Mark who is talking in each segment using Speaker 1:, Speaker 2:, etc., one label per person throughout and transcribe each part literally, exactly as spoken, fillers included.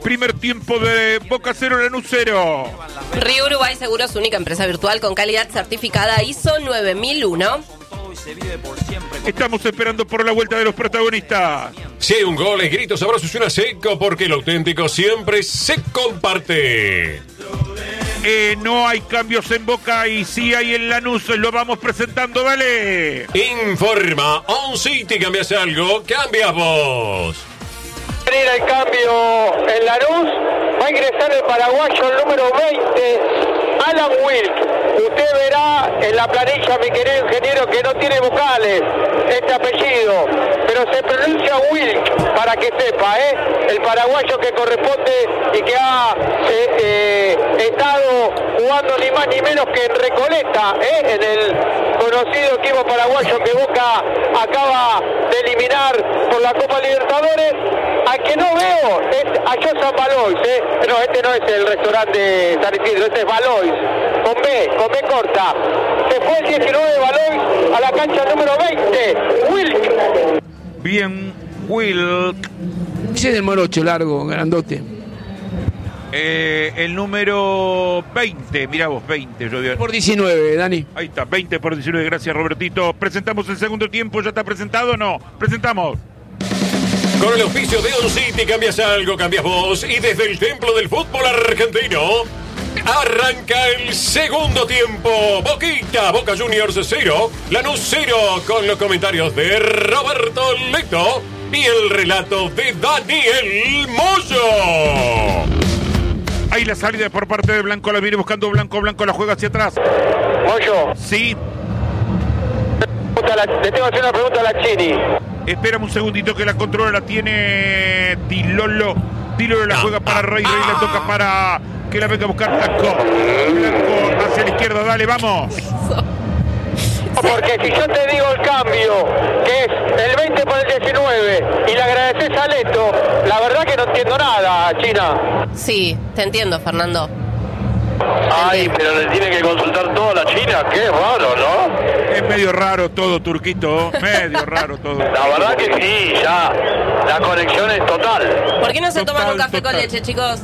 Speaker 1: Primer tiempo de Boca cero, Lanús cero.
Speaker 2: Río Uruguay Seguros, única empresa virtual con calidad certificada I S O nueve mil uno.
Speaker 1: Estamos esperando por la vuelta de los protagonistas.
Speaker 3: Si hay un gol, es gritos, abrazos y una seco, porque lo auténtico siempre se comparte.
Speaker 1: Eh, no hay cambios en Boca y sí hay en Lanús. Lo vamos presentando, dale.
Speaker 3: Informa, On City, cambias algo, cambias vos.
Speaker 4: El cambio en Lanús, va a ingresar el paraguayo el número veinte, Alan Wilk. Usted verá en la planilla, mi querido ingeniero, que no tiene vocales este apellido, pero se pronuncia Wilk, para que sepa, ¿eh? El paraguayo que corresponde y que ha eh, eh, estado jugando ni más ni menos que en Recoleta, ¿eh? En el conocido equipo paraguayo que Boca acaba de eliminar por la Copa Libertadores. Al que no veo es a Josan Valois, ¿eh? No, este no es el restaurante de San Isidro, este es Valois, con B, con B corta. Se fue el diecinueve de Valois a la cancha número veinte, Wilk.
Speaker 1: Bien, Wilk.
Speaker 5: Ese es el morocho largo, grandote.
Speaker 1: Eh, el número veinte, mirá vos, veinte. Yo digo.
Speaker 5: Por diecinueve, Dani.
Speaker 1: Ahí está, veinte por diecinueve, gracias Robertito. Presentamos el segundo tiempo, ¿ya está presentado o no? Presentamos.
Speaker 3: Con el auspicio de On City, cambias algo, cambias vos. Y desde el templo del fútbol argentino, arranca el segundo tiempo. Boquita, Boca Juniors cero, Lanús cero, con los comentarios de Roberto Leto y el relato de Daniel Moyo.
Speaker 1: Ahí la salida por parte de Blanco, la viene buscando Blanco, Blanco la juega hacia atrás.
Speaker 4: Moyo.
Speaker 1: Sí.
Speaker 4: Le tengo que hacer una pregunta a la Chini.
Speaker 1: Espérame un segundito que la controla, la tiene Dilolo. Dilolo la juega para Rey, Rey la toca para que la venga a buscar Blanco. Blanco hacia la izquierda, dale, vamos.
Speaker 4: Porque si yo te digo el cambio, que es el veinte por el diecinueve, y le agradeces a Leto, la verdad que no entiendo nada, China.
Speaker 2: Sí, te entiendo, Fernando.
Speaker 4: Ay, pero le tiene que consultar todo a la China, qué raro, ¿no?
Speaker 1: Es medio raro todo, Turquito, medio raro todo.
Speaker 4: La verdad que sí, ya, la conexión es total.
Speaker 2: ¿Por qué no se
Speaker 1: Total,
Speaker 2: toman un café
Speaker 1: total.
Speaker 2: con leche, chicos?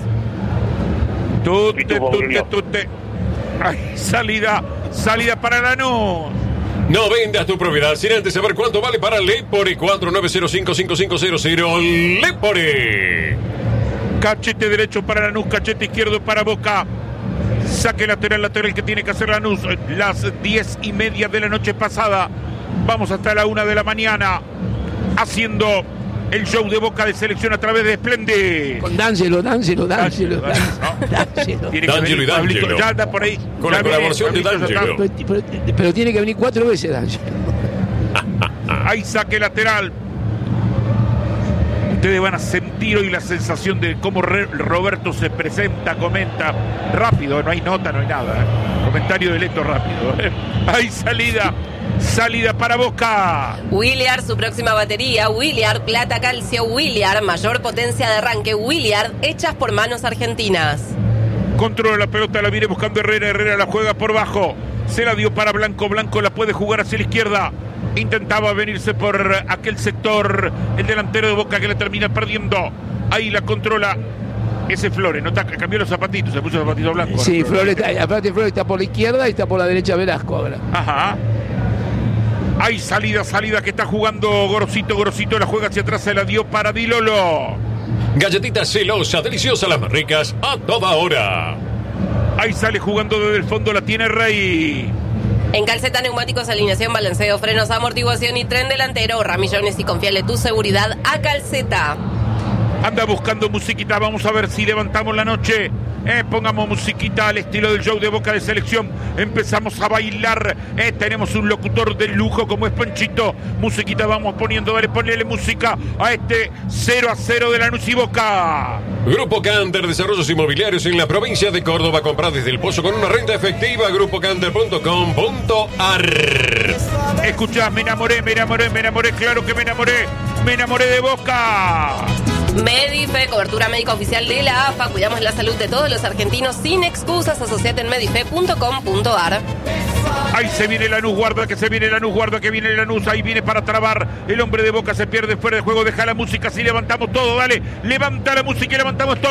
Speaker 1: Tute, tute, tute. Ay, salida, salida para Lanús.
Speaker 3: No vendas tu propiedad sin antes saber cuánto vale para Lepore. Cuatro nueve cero cinco cinco cinco cero cero. Lepore.
Speaker 1: Cachete derecho para Lanús, cachete izquierdo para Boca. Saque lateral, lateral que tiene que hacer Lanús. Las diez y media de la noche pasada. Vamos hasta la una de la mañana. Haciendo el show de Boca de selección a través de Splendid.
Speaker 5: Con D'Angelo, D'Angelo, D'Angelo.
Speaker 1: D'Angelo. Tiene que
Speaker 3: D'Angelo y
Speaker 1: venir Pablito,
Speaker 3: D'Angelo.
Speaker 1: ya anda por ahí.
Speaker 3: Con la
Speaker 1: Ya viene,
Speaker 3: colaboración de
Speaker 1: Pablito, ya
Speaker 3: D'Angelo.
Speaker 1: está.
Speaker 5: Pero, pero- pero tiene que venir cuatro veces D'Angelo.
Speaker 1: Ahí saque lateral. Ustedes van a sentir hoy la sensación de cómo Re- Roberto se presenta, comenta rápido, no hay nota, no hay nada. ¿eh? Comentario de Leto rápido. ¿eh? Hay salida, salida para Boca.
Speaker 2: Williard, su próxima batería. Williard, plata, calcio. Williard, mayor potencia de arranque. Williard, hechas por manos argentinas.
Speaker 1: Controla la pelota, la viene buscando Herrera. Herrera la juega por bajo. Se la dio para Blanco. Blanco la puede jugar hacia la izquierda. Intentaba venirse por aquel sector. El delantero de Boca que la termina perdiendo. Ahí la controla. Ese Flores, no está, cambió los zapatitos, se puso los zapatitos blancos.
Speaker 5: Sí, Flores está, aparte Flores está por la izquierda y está por la derecha Velasco ahora.
Speaker 1: Ajá. Hay salida, salida que está jugando Gorosito. Gorosito la juega hacia atrás, se la dio para Dilolo.
Speaker 3: Galletitas celosa, deliciosa, las más ricas, a toda hora.
Speaker 1: Ahí sale jugando desde el fondo, la tiene Rey.
Speaker 2: En calceta, neumáticos, alineación, balanceo, frenos, amortiguación y tren delantero. Ramillones y confiale tu seguridad a Calceta.
Speaker 1: Anda buscando musiquita, vamos a ver si levantamos la noche. Eh, pongamos musiquita al estilo del show de Boca de selección. Empezamos a bailar. Eh, tenemos un locutor de lujo como es Panchito. Musiquita vamos poniendo, dale, ponele música a este cero a cero de Lanús y Boca.
Speaker 3: Grupo Canter, desarrollos inmobiliarios en la provincia de Córdoba. Comprar desde el Pozo con una renta efectiva. grupo canter punto com punto a r.
Speaker 1: Escuchá, me enamoré, me enamoré, me enamoré, claro que me enamoré. Me enamoré de Boca.
Speaker 2: Medife, cobertura médica oficial de la A F A. Cuidamos la salud de todos los argentinos sin excusas. Asociate en medife punto com punto a r.
Speaker 1: Ahí se viene Lanús, guarda que se viene Lanús, guarda que viene Lanús. Ahí viene para trabar. El hombre de Boca se pierde fuera de juego. Deja la música, así levantamos todo, dale. Levanta la música y levantamos todo.